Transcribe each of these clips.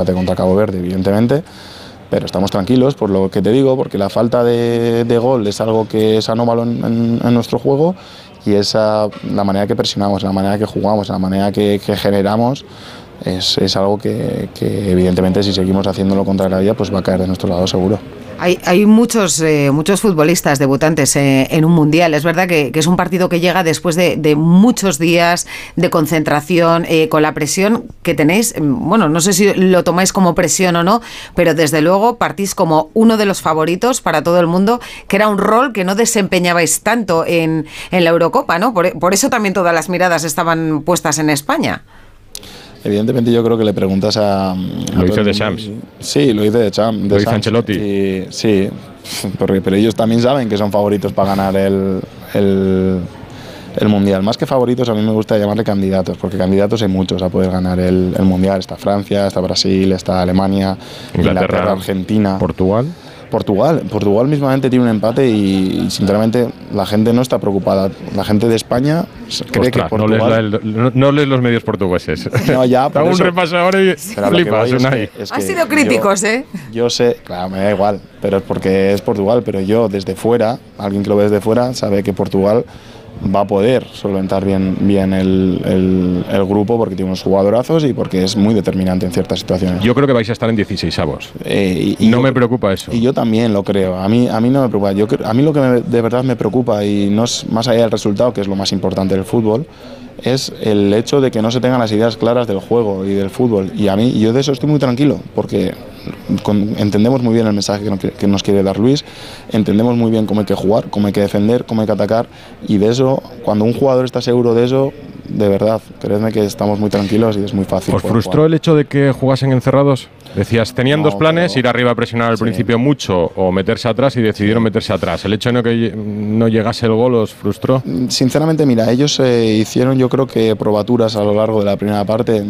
empate contra Cabo Verde, evidentemente, pero estamos tranquilos por lo que te digo, porque la falta de gol es algo que es anómalo en nuestro juego, y la manera que presionamos, la manera que jugamos, la manera que generamos es algo que evidentemente si seguimos haciéndolo contra la vía pues va a caer de nuestro lado seguro. Hay muchos futbolistas debutantes en un mundial. Es verdad que es un partido que llega después de muchos días de concentración, con la presión que tenéis. Bueno, no sé si lo tomáis como presión o no, pero desde luego partís como uno de los favoritos para todo el mundo, que era un rol que no desempeñabais tanto en la Eurocopa, ¿no? Por eso también todas las miradas estaban puestas en España. Evidentemente yo creo que le preguntas a lo dice Deschamps. Sí, lo dice Deschamps. Lo dice Ancelotti. Sí, pero ellos también saben que son favoritos para ganar el Mundial. Más que favoritos, a mí me gusta llamarle candidatos, porque candidatos hay muchos a poder ganar el Mundial. Está Francia, está Brasil, está Alemania, Inglaterra, Argentina. Portugal mismamente tiene un empate y sinceramente la gente no está preocupada. La gente de España cree que Portugal... No lees los medios portugueses. No, ya, por hago eso. Un repaso ahora y flipas. Han sido críticos, Yo sé, claro, me da igual, pero es porque es Portugal, pero yo desde fuera, alguien que lo ve desde fuera, sabe que Portugal va a poder solventar bien el grupo porque tiene unos jugadorazos y porque es muy determinante en ciertas situaciones. Yo creo que vais a estar en 16avos. Me preocupa eso. Y yo también lo creo. A mí no me preocupa. A mí lo que de verdad me preocupa, y no es más allá del resultado, que es lo más importante del fútbol, es el hecho de que no se tengan las ideas claras del juego y del fútbol. Y yo de eso estoy muy tranquilo, porque entendemos muy bien el mensaje que nos quiere dar Luis, entendemos muy bien cómo hay que jugar, cómo hay que defender, cómo hay que atacar, y de eso, cuando un jugador está seguro de eso, de verdad, creedme que estamos muy tranquilos y es muy fácil. ¿Os frustró el hecho de que jugasen encerrados? Decías, tenían dos planes, ir arriba a presionar al principio mucho o meterse atrás, y decidieron meterse atrás. ¿El hecho de que no llegase el gol os frustró? Sinceramente, mira, ellos hicieron, yo creo que probaturas a lo largo de la primera parte.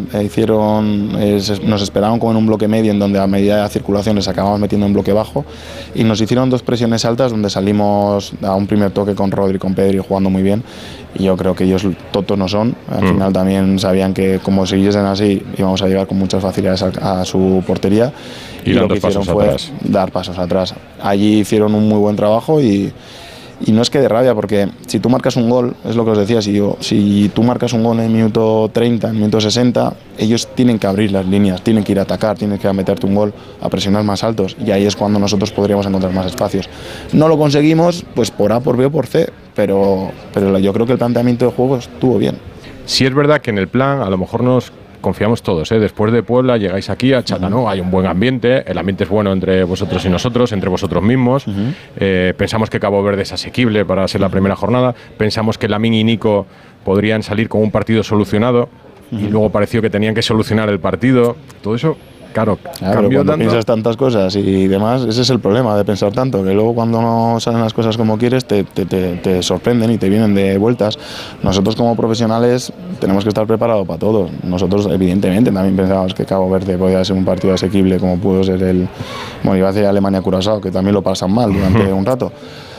Nos esperaron como en un bloque medio, en donde a medida de la circulación les acabamos metiendo en bloque bajo, y nos hicieron dos presiones altas donde salimos a un primer toque con Rodri, con Pedri, jugando muy bien. Y yo creo que ellos tontos no son. Al final también sabían que como siguiesen así íbamos a llegar con muchas facilidades a su portería, y lo que hicieron fue dar pasos atrás. Allí hicieron un muy buen trabajo y no es que de rabia, porque si tú marcas un gol, es lo que os decía, si tú marcas un gol en el minuto 30, en el minuto 60, ellos tienen que abrir las líneas, tienen que ir a atacar, tienen que meterte un gol, a presionar más altos, y ahí es cuando nosotros podríamos encontrar más espacios. No lo conseguimos, pues por A, por B o por C, pero yo creo que el planteamiento de juego estuvo bien. Sí es verdad que en el plan a lo mejor nos confiamos todos, después de Puebla llegáis aquí a Chatanó, hay un buen ambiente, el ambiente es bueno entre vosotros y nosotros, entre vosotros mismos. Pensamos que Cabo Verde es asequible para ser la primera jornada, pensamos que Lamine y Nico podrían salir con un partido solucionado, y luego pareció que tenían que solucionar el partido. Todo eso, claro, cambió cuando tanto. Piensas tantas cosas y demás, ese es el problema de pensar tanto, que luego cuando no salen las cosas como quieres te sorprenden y te vienen de vueltas. Nosotros como profesionales tenemos que estar preparados para todo. Nosotros evidentemente también pensábamos que Cabo Verde podía ser un partido asequible, como pudo ser iba a decir Alemania-Curazao, que también lo pasan mal durante un rato,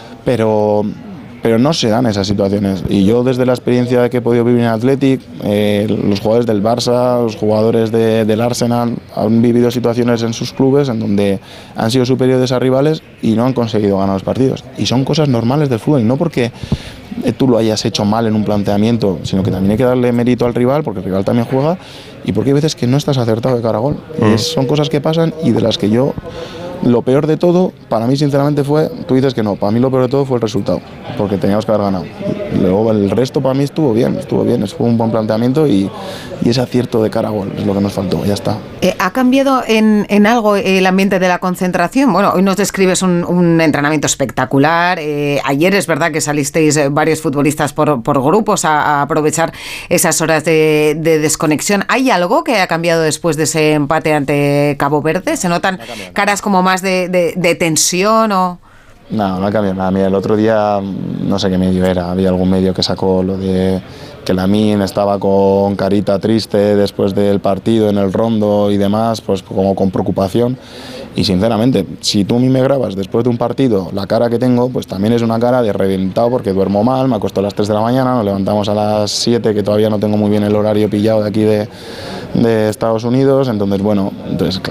pero no se dan esas situaciones. Y yo, desde la experiencia que he podido vivir en Athletic, los jugadores del Barça, los jugadores del Arsenal han vivido situaciones en sus clubes en donde han sido superiores a rivales y no han conseguido ganar los partidos. Y son cosas normales del fútbol, no porque tú lo hayas hecho mal en un planteamiento, sino que también hay que darle mérito al rival, porque el rival también juega, y porque hay veces que no estás acertado de cara a gol. Son cosas que pasan y de las que yo... Lo peor de todo, para mí sinceramente fue, tú dices que no, para mí lo peor de todo fue el resultado, porque teníamos que haber ganado. Luego el resto para mí estuvo bien, fue un buen planteamiento y ese acierto de cara a gol es lo que nos faltó, ya está. ¿Ha cambiado en algo el ambiente de la concentración? Bueno, hoy nos describes un entrenamiento espectacular, ayer es verdad que salisteis varios futbolistas por grupos a aprovechar esas horas de desconexión. ¿Hay algo que ha cambiado después de ese empate ante Cabo Verde? ¿Se notan caras como más de tensión o...? No ha cambiado nada. Mira, el otro día, no sé qué medio era, había algún medio que sacó lo de que Lamine estaba con carita triste después del partido en el rondo y demás, pues como con preocupación. Y sinceramente, si tú a mí me grabas después de un partido la cara que tengo, pues también es una cara de reventado porque duermo mal, me acuesto a las 3 de la mañana, nos levantamos a las 7, que todavía no tengo muy bien el horario pillado de aquí de Estados Unidos, entonces